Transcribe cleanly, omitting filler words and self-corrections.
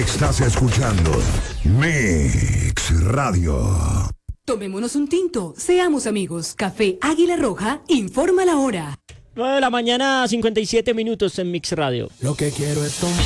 Estás escuchando Mix Radio. Tomémonos un tinto, seamos amigos. Café Águila Roja informa la hora. 9 de la mañana, 57 minutos en Mix Radio. Lo que quiero es tomar.